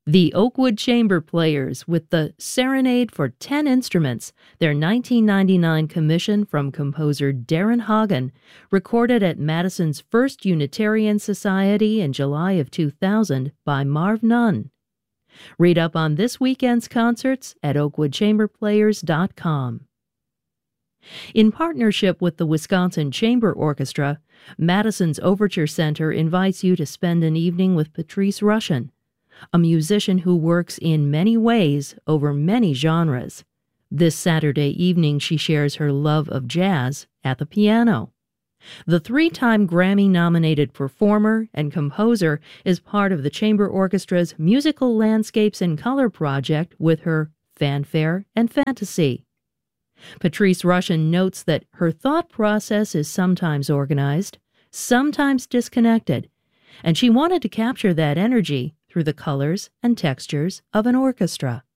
The Oakwood Chamber Players with the Serenade for 10 Instruments, their 1999 commission from composer Darren Hagen, recorded at Madison's First Unitarian Society in July of 2000 by Marv Nunn. Read up on this weekend's concerts at oakwoodchamberplayers.com. In partnership with the Wisconsin Chamber Orchestra, Madison's Overture Center invites you to spend an evening with Patrice Rushen, a musician who works in many ways over many genres. This Saturday evening, she shares her love of jazz at the piano. The three-time Grammy-nominated performer and composer is part of the Chamber Orchestra's Musical Landscapes in Color project with her Fanfare and Fantasy. Patrice Rushen notes that her thought process is sometimes organized, sometimes disconnected, and she wanted to capture that energy through the colors and textures of an orchestra.